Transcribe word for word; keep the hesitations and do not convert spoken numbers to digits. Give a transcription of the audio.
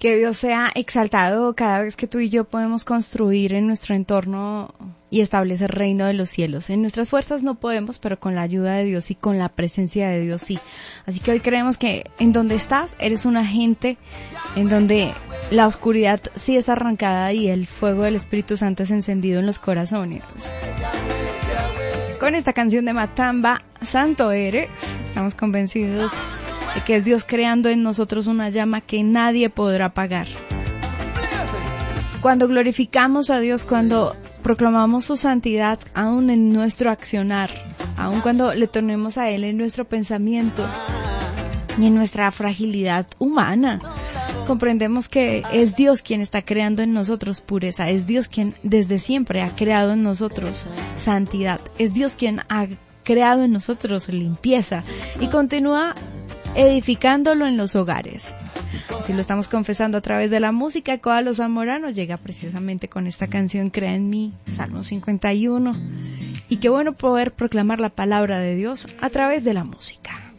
Que Dios sea exaltado cada vez que tú y yo podemos construir en nuestro entorno y establecer reino de los cielos. En nuestras fuerzas no podemos, pero con la ayuda de Dios y con la presencia de Dios sí. Así que hoy creemos que en donde estás eres un agente en donde la oscuridad sí es arrancada y el fuego del Espíritu Santo es encendido en los corazones. Con esta canción de Matamba, Santo eres, estamos convencidos de que es Dios creando en nosotros una llama que nadie podrá apagar. Cuando glorificamos a Dios, cuando proclamamos su santidad, aún en nuestro accionar, aún cuando le tenemos a Él en nuestro pensamiento y en nuestra fragilidad humana, comprendemos que es Dios quien está creando en nosotros pureza, es Dios quien desde siempre ha creado en nosotros santidad, es Dios quien ha creado en nosotros limpieza y continúa edificándolo en los hogares. Así lo estamos confesando a través de la música. Coa los Zamoranos llega precisamente con esta canción Crea en mí, Salmo cincuenta y uno. Y qué bueno poder proclamar la palabra de Dios a través de la música.